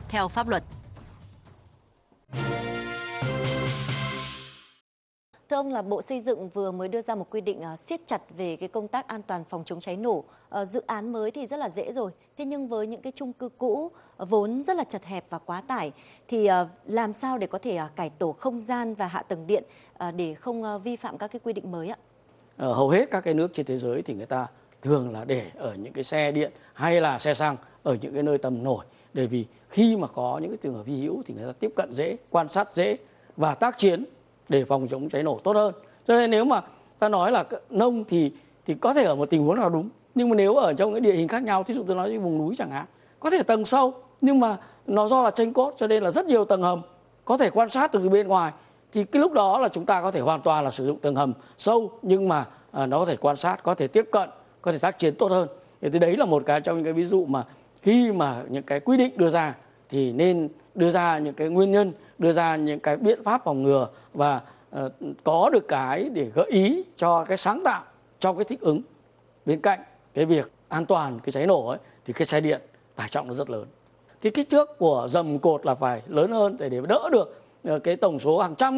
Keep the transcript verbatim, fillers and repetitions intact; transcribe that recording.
theo pháp luật. Thưa ông, là Bộ Xây dựng vừa mới đưa ra một quy định uh, siết chặt về cái công tác an toàn phòng chống cháy nổ. Uh, dự án mới thì rất là dễ rồi, thế nhưng với những cái chung cư cũ uh, vốn rất là chật hẹp và quá tải thì uh, làm sao để có thể uh, cải tổ không gian và hạ tầng điện uh, để không uh, vi phạm các cái quy định mới ạ? Ở hầu hết các cái nước trên thế giới thì người ta thường là để ở những cái xe điện hay là xe xăng ở những cái nơi tầm nổi, để vì khi mà có những cái trường hợp hy hữu thì người ta tiếp cận dễ, quan sát dễ và tác chiến để phòng chống cháy nổ tốt hơn. Cho nên nếu mà ta nói là nông thì thì có thể ở một tình huống nào đúng, nhưng mà nếu ở trong cái địa hình khác nhau, ví dụ tôi nói như vùng núi chẳng hạn, có thể tầng sâu nhưng mà nó do là tranh cốt cho nên là rất nhiều tầng hầm có thể quan sát từ bên ngoài, thì cái lúc đó là chúng ta có thể hoàn toàn là sử dụng tầng hầm sâu nhưng mà à, nó có thể quan sát, có thể tiếp cận, có thể tác chiến tốt hơn. Thì đấy là một cái trong những cái ví dụ mà khi mà những cái quy định đưa ra thì nên đưa ra những cái nguyên nhân, đưa ra những cái biện pháp phòng ngừa và uh, có được cái để gợi ý cho cái sáng tạo trong cái thích ứng. Bên cạnh cái việc an toàn cái cháy nổ ấy, thì cái xe điện tải trọng nó rất lớn. Cái kích thước của dầm cột là phải lớn hơn để để đỡ được uh, cái tổng số hàng trăm